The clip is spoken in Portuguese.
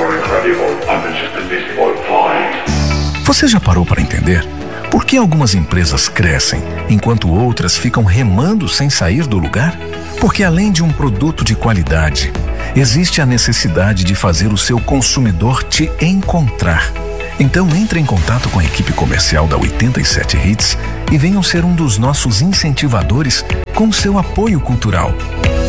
Você já parou para entender por que algumas empresas crescem enquanto outras ficam remando sem sair do lugar? Porque além de um produto de qualidade, existe a necessidade de fazer o seu consumidor te encontrar. Então entre em contato com a equipe comercial da 87 Hits e venham ser um dos nossos incentivadores com seu apoio cultural.